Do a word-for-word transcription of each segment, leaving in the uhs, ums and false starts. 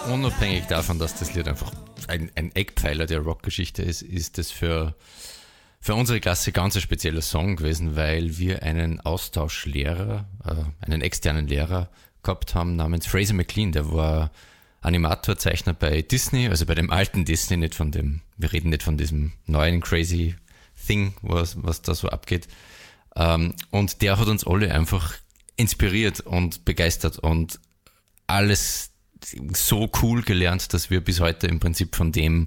Unabhängig davon, dass das Lied einfach ein, ein Eckpfeiler der Rockgeschichte ist, ist es für, für unsere Klasse ganz ein spezieller Song gewesen, weil wir einen Austauschlehrer, äh, einen externen Lehrer gehabt haben namens Fraser McLean. Der war Animator, Zeichner bei Disney, also bei dem alten Disney, nicht von dem, wir reden nicht von diesem neuen crazy Thing, was, was da so abgeht. Ähm, und der hat uns alle einfach inspiriert und begeistert und alles so cool gelernt, dass wir bis heute im Prinzip von dem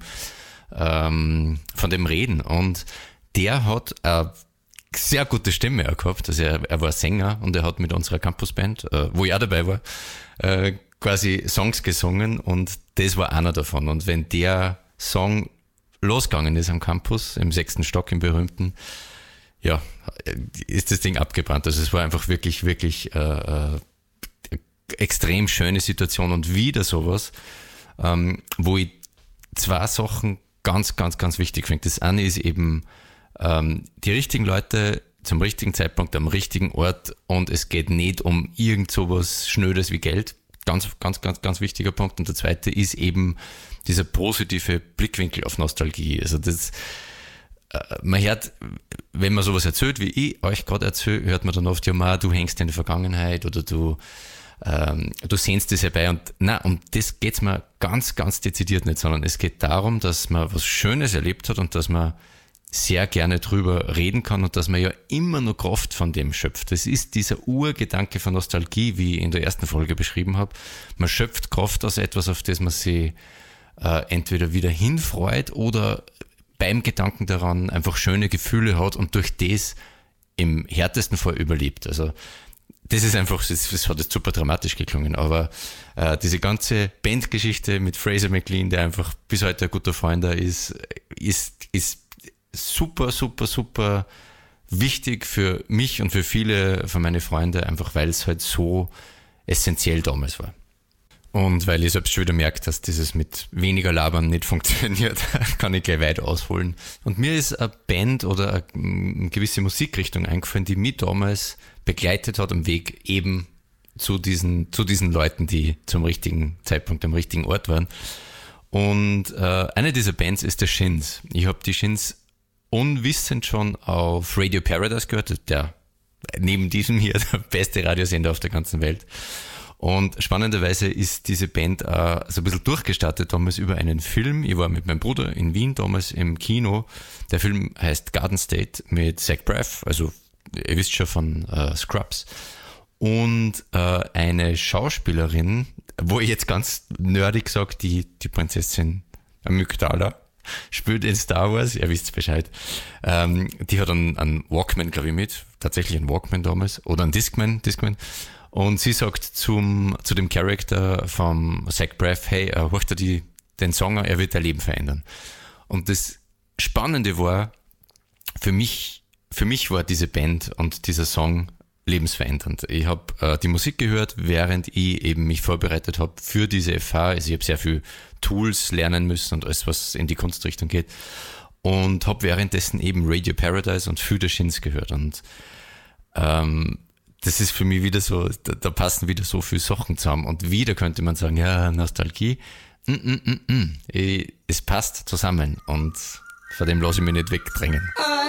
ähm, von dem reden. Und der hat eine sehr gute Stimme auch gehabt. Also er, er war Sänger und er hat mit unserer Campusband, äh, wo ich auch dabei war, äh, quasi Songs gesungen und das war einer davon. Und wenn der Song losgegangen ist am Campus, im sechsten Stock, im berühmten, ja, ist das Ding abgebrannt. Also es war einfach wirklich, wirklich äh, äh, extrem schöne Situation und wieder sowas, ähm, wo ich zwei Sachen ganz, ganz, ganz wichtig finde. Das eine ist eben ähm, die richtigen Leute zum richtigen Zeitpunkt am richtigen Ort und es geht nicht um irgend sowas Schnödes wie Geld. Ganz, ganz, ganz, ganz wichtiger Punkt. Und der zweite ist eben dieser positive Blickwinkel auf Nostalgie. Also das, äh, man hört, wenn man sowas erzählt, wie ich euch gerade erzähle, hört man dann oft, ja, ma, du hängst in der Vergangenheit oder du Ähm, du sehnst es herbei und na, um das geht's mir ganz, ganz dezidiert nicht, sondern es geht darum, dass man was Schönes erlebt hat und dass man sehr gerne drüber reden kann und dass man ja immer noch Kraft von dem schöpft. Das ist dieser Urgedanke von Nostalgie, wie ich in der ersten Folge beschrieben habe. Man schöpft Kraft aus etwas, auf das man sich äh, entweder wieder hinfreut oder beim Gedanken daran einfach schöne Gefühle hat und durch das im härtesten Fall überlebt. Also das ist einfach, das, das hat jetzt super dramatisch geklungen, aber äh, diese ganze Bandgeschichte mit Fraser McLean, der einfach bis heute ein guter Freund da ist, ist, ist super, super, super wichtig für mich und für viele von meinen Freunden, einfach weil es halt so essentiell damals war. Und weil ich selbst schon wieder merke, dass dieses mit weniger Labern nicht funktioniert, kann ich gleich weit ausholen. Und mir ist eine Band oder eine gewisse Musikrichtung eingefallen, die mich damals begleitet hat am Weg eben zu diesen, zu diesen Leuten, die zum richtigen Zeitpunkt am richtigen Ort waren. Und äh, eine dieser Bands ist der Shins. Ich habe die Shins unwissend schon auf Radio Paradise gehört, der neben diesem hier der beste Radiosender auf der ganzen Welt. Und spannenderweise ist diese Band äh, so ein bisschen durchgestartet damals über einen Film. Ich war mit meinem Bruder in Wien damals im Kino. Der Film heißt Garden State mit Zach Braff, also ihr wisst schon von äh, Scrubs. Und äh, eine Schauspielerin, wo ich jetzt ganz nerdig sage, die, die Prinzessin Amygdala spielt in Star Wars, ihr wisst Bescheid. Ähm, die hat einen, einen Walkman, glaube ich, mit. Tatsächlich einen Walkman damals. Oder einen Discman, Discman. Und sie sagt zum, zu dem Charakter vom Zach Braff, hey, äh, hört er die, den Song, er wird dein Leben verändern. Und das Spannende war, für mich, für mich war diese Band und dieser Song lebensverändernd. Ich habe äh, die Musik gehört, während ich eben mich vorbereitet habe für diese F H. Also ich habe sehr viel Tools lernen müssen und alles, was in die Kunstrichtung geht. Und habe währenddessen eben Radio Paradise und Für the Shins gehört. Und ähm, das ist für mich wieder so, da, da passen wieder so viele Sachen zusammen. Und wieder könnte man sagen, ja, Nostalgie. Mm, mm, mm, mm. Ich, es passt zusammen und von dem lasse ich mich nicht wegdrängen.